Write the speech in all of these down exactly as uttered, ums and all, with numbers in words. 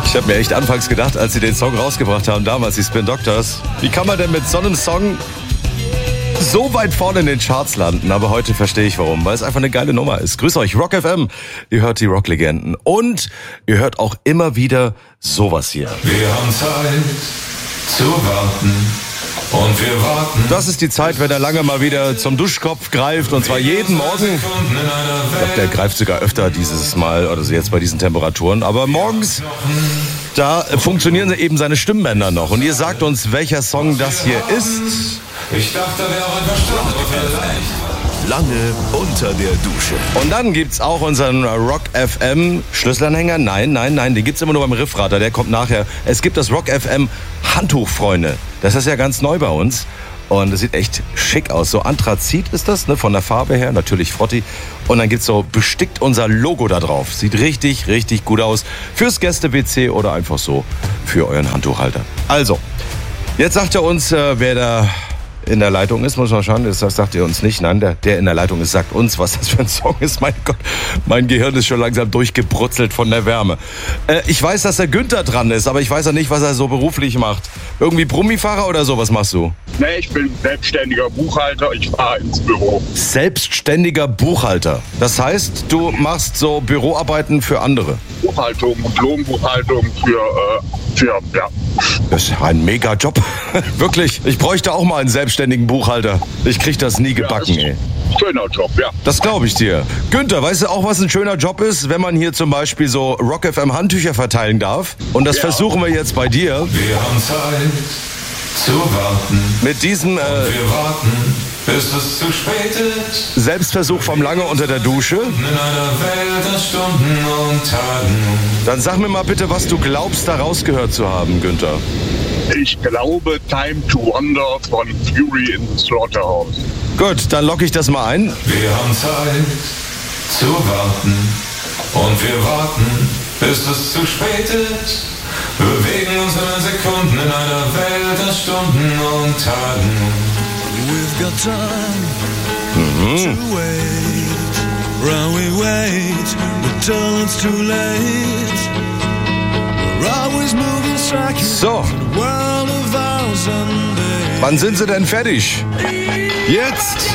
Ich habe mir echt anfangs gedacht, als sie den Song rausgebracht haben, damals die Spin Doctors, wie kann man denn mit so einem Song so weit vorne in den Charts landen? Aber heute verstehe ich warum, weil es einfach eine geile Nummer ist. Grüß euch, Rock F M. Ihr hört die Rocklegenden und ihr hört auch immer wieder sowas hier. Wir haben Zeit zu warten. Und wir warten. Das ist die Zeit, wenn er lange mal wieder zum Duschkopf greift, und zwar jeden Morgen. Ich glaube, der greift sogar öfter dieses Mal, oder so jetzt bei diesen Temperaturen. Aber morgens, da funktionieren eben seine Stimmbänder noch. Und ihr sagt uns, welcher Song das hier ist. Ich dachte, da wäre auch ein Verstand. Vielleicht. Lange unter der Dusche. Und dann gibt's auch unseren Rock F M Schlüsselanhänger. Nein, nein, nein, den gibt's immer nur beim Riffrater, der kommt nachher. Es gibt das Rock F M Handtuchfreunde. Das ist ja ganz neu bei uns. Und das sieht echt schick aus. So Anthrazit ist das, ne, von der Farbe her. Natürlich Frotti. Und dann gibt's so bestickt unser Logo da drauf. Sieht richtig, richtig gut aus. Fürs Gäste-W C oder einfach so für euren Handtuchhalter. Also, jetzt sagt er uns, äh, wer da in der Leitung ist, muss man schauen, das sagt ihr uns nicht. Nein, der, der in der Leitung ist, sagt uns, was das für ein Song ist. Mein Gott, mein Gehirn ist schon langsam durchgebrutzelt von der Wärme. Äh, ich weiß, dass der Günther dran ist, aber ich weiß ja nicht, was er so beruflich macht. Irgendwie Brummifahrer oder so, was machst du? Nee, ich bin selbstständiger Buchhalter, ich fahre ins Büro. Selbstständiger Buchhalter. Das heißt, du machst so Büroarbeiten für andere? Buchhaltung und Lohnbuchhaltung für, äh, für, ja. Das ist ein mega Job. Wirklich, ich bräuchte auch mal einen selbstständigen Buchhalter. Ich krieg das nie gebacken, ja, ey. Schöner Job, ja. Das glaube ich dir. Günther, weißt du auch, was ein schöner Job ist, wenn man hier zum Beispiel so Rock F M Handtücher verteilen darf? Und das ja. versuchen wir jetzt bei dir. Wir haben Zeit zu warten. Mit diesem äh, wir warten, bis es zu spät ist. Selbstversuch vom Lange unter der Dusche. In einer Welt aus Stunden und Tagen. Dann sag mir mal bitte, was du glaubst, da rausgehört zu haben, Günther. Ich glaube Time to Wonder von Fury in the Slaughterhouse. Gut, dann logge ich das mal ein. Wir haben Zeit zu warten. Und wir warten, bis es zu spät ist. Bewegen uns in Sekunden in einer Welt aus Stunden und Tagen. We've got time Mhm. to wait. While we wait, but till it's too late. We're always moving seconds So. in a world of hours and days. Wann sind sie denn fertig? Jetzt!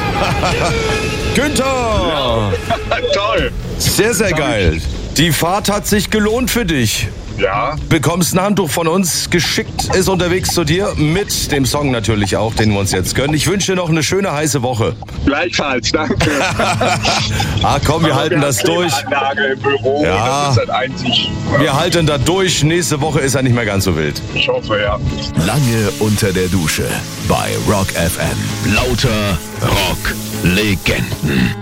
Günther! Toll! Sehr, sehr geil. Die Fahrt hat sich gelohnt für dich. Ja, Bekommst ein Handtuch von uns, geschickt ist unterwegs zu dir, mit dem Song natürlich auch, den wir uns jetzt gönnen. Ich wünsche dir noch eine schöne, heiße Woche. gleichfalls, danke. Ah komm, wir halten haben das durch. Klimaanlage im Büro, Ja. das ist das einzig. Wir halten da durch. Nächste Woche ist er nicht mehr ganz so wild. Ich hoffe, ja. Lange unter der Dusche bei Rock F M. Lauter Rock-Legenden.